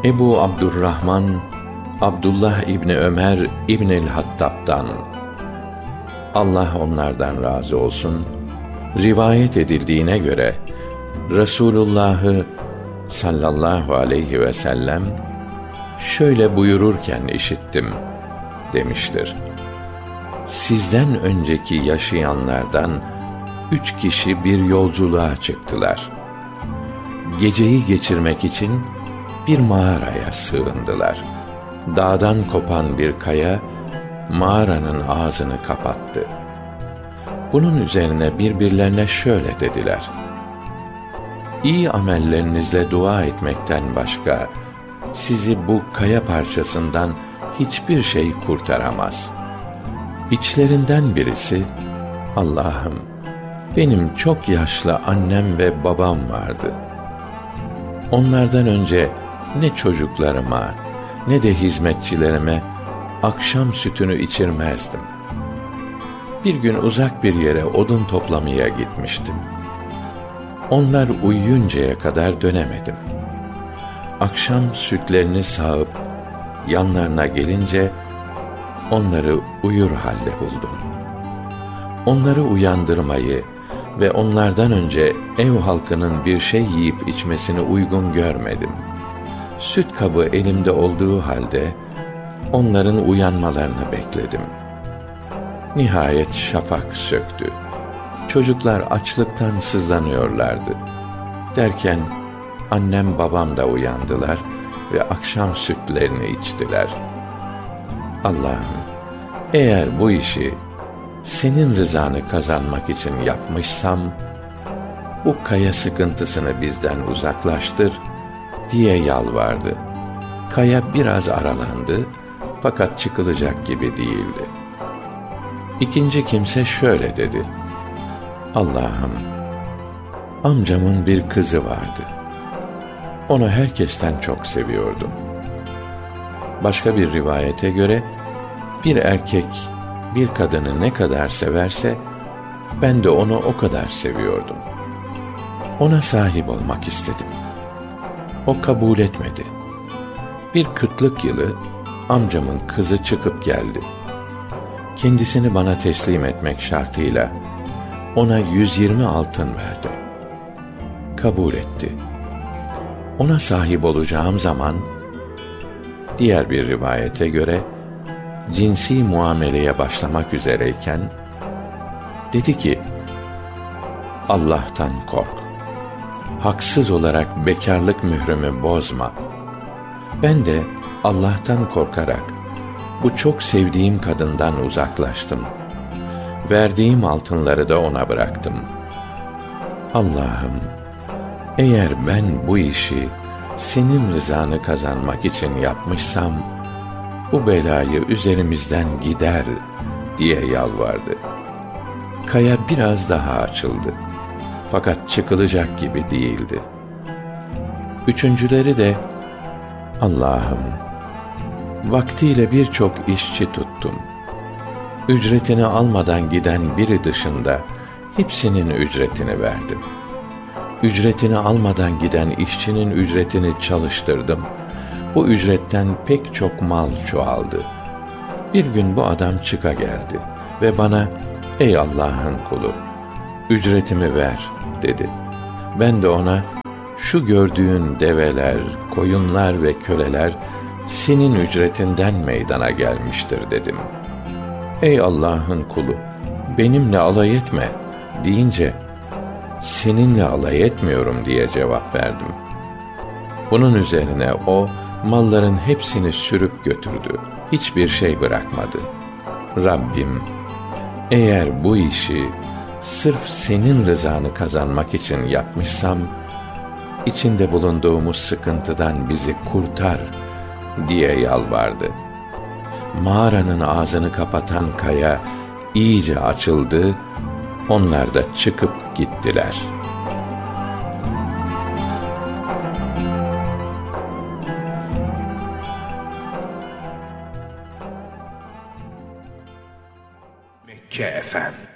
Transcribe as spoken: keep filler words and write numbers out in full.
Ebu Abdurrahman Abdullah İbni Ömer İbnül Hattab'dan, Allah onlardan razı olsun, rivayet edildiğine göre Resulullah'ı sallallahu aleyhi ve sellem şöyle buyururken işittim demiştir: sizden önceki yaşayanlardan üç kişi bir yolculuğa çıktılar. Geceyi geçirmek için bir mağaraya sığındılar. Dağdan kopan bir kaya mağaranın ağzını kapattı. Bunun üzerine birbirlerine şöyle dediler: İyi amellerinizle dua etmekten başka sizi bu kaya parçasından hiçbir şey kurtaramaz. İçlerinden birisi, Allah'ım, benim çok yaşlı annem ve babam vardı. Onlardan önce ne çocuklarıma ne de hizmetçilerime akşam sütünü içirmezdim. Bir gün uzak bir yere odun toplamaya gitmiştim. Onlar uyuyuncaya kadar dönemedim. Akşam sütlerini sağıp yanlarına gelince onları uyur halde buldum. Onları uyandırmayı ve onlardan önce ev halkının bir şey yiyip içmesini uygun görmedim. Süt kabı elimde olduğu halde onların uyanmalarını bekledim. Nihayet şafak söktü. Çocuklar açlıktan sızlanıyorlardı. Derken annem babam da uyandılar ve akşam sütlerini içtiler. Allah'ım, eğer bu işi senin rızanı kazanmak için yapmışsam, bu kaya sıkıntısını bizden uzaklaştır diye yalvardı. Kaya biraz aralandı fakat çıkılacak gibi değildi. İkinci kimse şöyle dedi: Allah'ım, amcamın bir kızı vardı. Onu herkesten çok seviyordum. Başka bir rivayete göre bir erkek bir kadını ne kadar severse ben de onu o kadar seviyordum. Ona sahip olmak istedim. O kabul etmedi. Bir kıtlık yılı amcamın kızı çıkıp geldi. Kendisini bana teslim etmek şartıyla ona yüz yirmi altın verdim. Kabul etti. Ona sahip olacağım zaman, diğer bir rivayete göre cinsi muameleye başlamak üzereyken dedi ki: Allah'tan kork. Haksız olarak bekârlık mührümü bozma. Ben de Allah'tan korkarak bu çok sevdiğim kadından uzaklaştım. Verdiğim altınları da ona bıraktım. Allah'ım, eğer ben bu işi senin rızanı kazanmak için yapmışsam, bu belayı üzerimizden gider diye yalvardı. Kaya biraz daha açıldı. Fakat çıkılacak gibi değildi. Üçüncüleri de, Allah'ım, vaktiyle birçok işçi tuttum. Ücretini almadan giden biri dışında hepsinin ücretini verdim. Ücretini almadan giden işçinin ücretini çalıştırdım. Bu ücretten pek çok mal çoğaldı. Bir gün bu adam çıka geldi ve bana, ey Allah'ın kulu, ücretimi ver dedi. Ben de ona, şu gördüğün develer, koyunlar ve köleler senin ücretinden meydana gelmiştir dedim. Ey Allah'ın kulu, benimle alay etme deyince, seninle alay etmiyorum diye cevap verdim. Bunun üzerine o malların hepsini sürüp götürdü. Hiçbir şey bırakmadı. Rabbim, eğer bu işi sırf senin rızanı kazanmak için yapmışsam, içinde bulunduğumuz sıkıntıdan bizi kurtar diye yalvardı. Mağaranın ağzını kapatan kaya iyice açıldı, onlar da çıkıp gittiler. Mekke Efem